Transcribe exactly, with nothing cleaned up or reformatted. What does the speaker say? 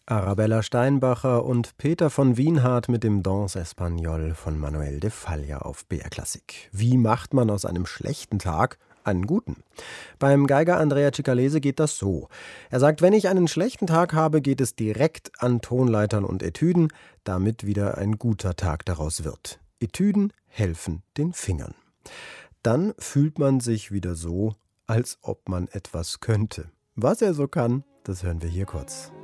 Arabella Steinbacher und Peter von Wienhardt mit dem Danse Espagnol von Manuel de Falla auf B R Klassik. Wie macht man aus einem schlechten Tag einen guten? Beim Geiger Andrea Cicalese geht das so. Er sagt, wenn ich einen schlechten Tag habe, geht es direkt an Tonleitern und Etüden, damit wieder ein guter Tag daraus wird. Etüden helfen den Fingern. Dann fühlt man sich wieder so, als ob man etwas könnte. Was er so kann, das hören wir hier kurz.